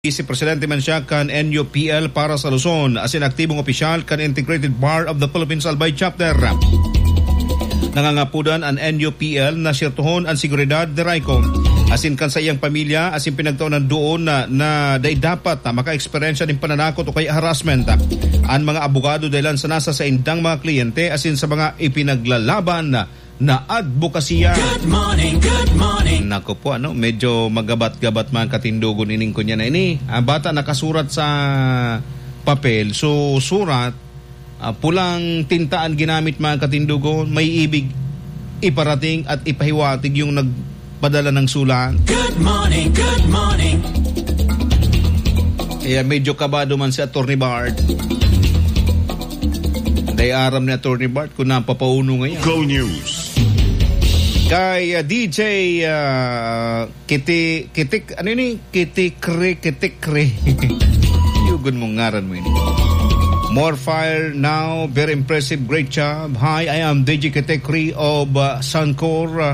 Si Presidente man siya kan NUPL para sa Luzon asin aktibong opisyal kan Integrated Bar of the Philippines Albay Chapter. Nangangapudan ang NUPL na sirtuhon ang seguridad de Rayco asin kan sa iyang pamilya asin pinagtuunan doon na day dapat maka-eksperyensya ng pananakot o kay harassment ang mga abogado dahil sa nasa sa indang mga kliyente asin sa mga ipinaglalaban na advokasya. Good morning. Nako po, medyo magabat-gabat mga katindugon ining kunya na ini. Bata nakasurat sa papel. So, surat, pulang tintaan ginamit mga katindugon, may ibig iparating at ipahiwatig yung nagpadala ng sulat. Good morning. Medyo kabado man si Atty. Bart. Day aram ni Atty. Bart kung napapauno ngayon. Go News. Kay DJ Kitikre. Yugon mong ngaran mo ini. More fire now, very impressive, great job. Hi, I am DJ Kitikre of Sancor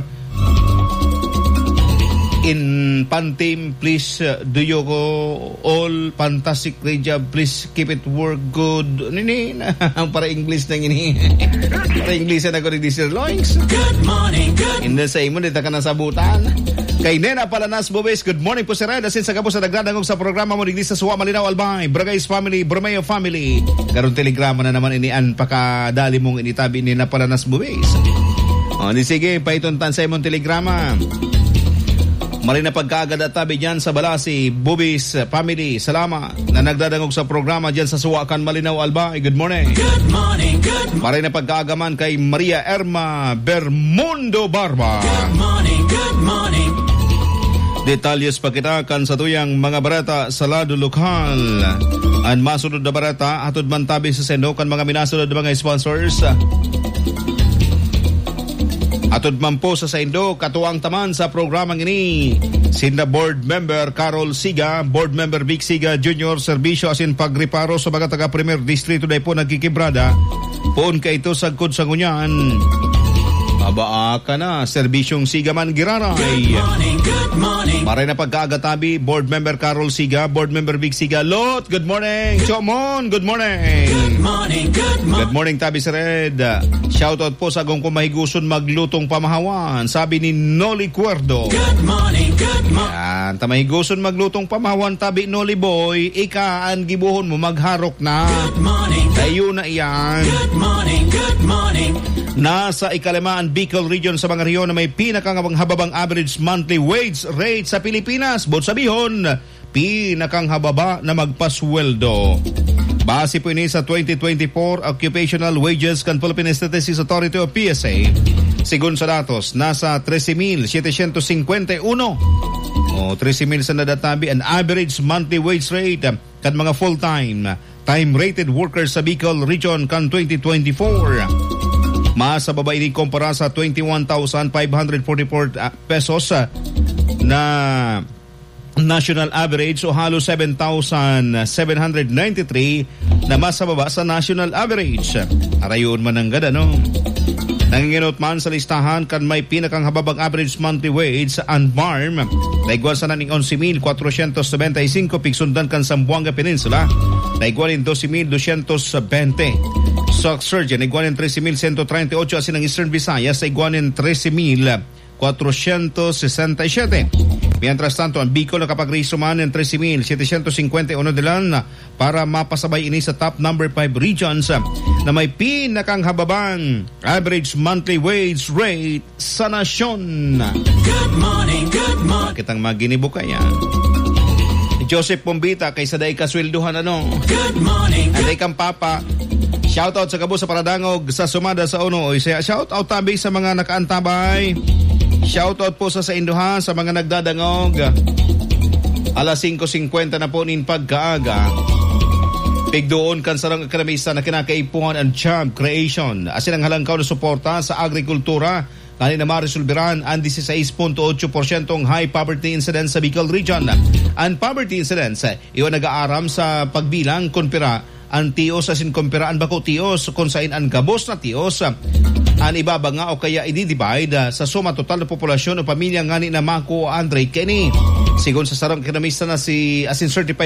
in Pantim. Please do you go all fantastic, great job. Please keep it work good. Para English na ini. Para English na ko ni Sir Loings. Good morning. Hindi sa imo, dito ka nasabutan. Kay Nena Palanas Bobes, good morning po Sir Red. Asin sa kapos sa nagdadangog sa programa mo digdi sa Suwa Malinaw Albay, Bragais Family, Bromeo Family. Karon telegrama na naman inian pakadali mong initabi ni Nena Palanas Bobes. Sige, paituntan sa imong telegrama. Mali na pagkaagad at tabi dyan sa Balasi, Bubis Family, salamat na nagdadangog sa programa dyan sa Suwakan, Malinaw, Albay. Good morning. Good morning. Mali na pagkaagaman kay Maria Erma Bermundo Barba. Good morning. Detalyes pa kita kan sa tuyang mga barata sa lado lokal. Ang masunod na barata, hatod man tabi sa sendo kan mga minasunod na mga sponsors. Atod man po sa Saindo, katuwang taman sa programang ini. Sinda Board Member Carol Siga, Board Member Vic Siga Jr. Serbisyo asin pagriparo sa mga taga-Premier Distrito dahil po nagkikibrada. Poon ka ito sagkod sa ngunyan. Abaa ka na, serbisyong Siga man giraray. Good morning. Maray na pagkagatabi, Board Member Carol Siga, Board Member Vic Siga. Lot, good morning. Chomon, good morning. Good morning, Tabi Sir Red. Shoutout po sa kung kumahiguson maglutong pamahawan. Sabi ni Noli Cuerdo. Good morning. Yan, tamahiguson maglutong pamahawan, Tabi Noli Boy. Ika, ang gibuhon mo magharok na. Good morning. Tayo na iyan. Good morning. Nasa ikalamaan Bicol Region sa mga riyon na may pinakanghababang average monthly wage rate sa Pilipinas. Bot sabihon, pinakanghababa na magpasweldo. Base po ini sa 2024 Occupational Wages kan Philippine Statistics Authority o PSA. Sigun sa datos, nasa 13,751 o 13,000 sa nadatabi ang average monthly wage rate kan mga full-time time-rated workers sa Bicol Region kan 2024. Mas sa baba ini kumpara sa 21,544 pesos na national average o halos 7,793 na mas sa baba sa national average. Arayon man ang gada, no? Nanginginot man sa listahan kan may pinakanghababang average monthly wage sa Anbarm. Naigwan sa naning 11,475 piksundan kan Zamboanga Peninsula. Naigwan in 12,220. Sock Surgeon, iguanin 13,138 asin ang Eastern Visayas, iguanin 13,467. Mientras tanto, ang Bicol nakapag-rehistro man ng 13,751 dilan para mapasabay ini sa top number 5 regions na may pinakanghababang average monthly wage rate sa nasyon. Good morning. Kitang maginibo kaya. Joseph Pombita, kaysa day kaswelduhan Good morning. Aday kang papa. Shoutout sa kabo sa Paradangog sa Sumada sa Uno. Shoutout tabi sa mga nakaantabay. Shoutout po sa Induha sa mga nagdadangog. Alas 5:50 na po nin pagkaaga. Pigdoon kan sarang ekonomista na kinakaipuhan ang job creation. Asin ang halangkaw na suporta sa agrikultura. Kanina marisulbiran ang 16.8% high poverty incidence sa Bicol Region. Ang poverty incidence, iyon nag-aaram sa pagbilang konpira ang tios asin kumpiraan bako tios kung sain ang gabos na tios Ang ibaba nga o kaya i-divide sa suma total na populasyon o pamilya ngani na Mako Andre Kenny. Sigon sa sarang ekonomista na si Certified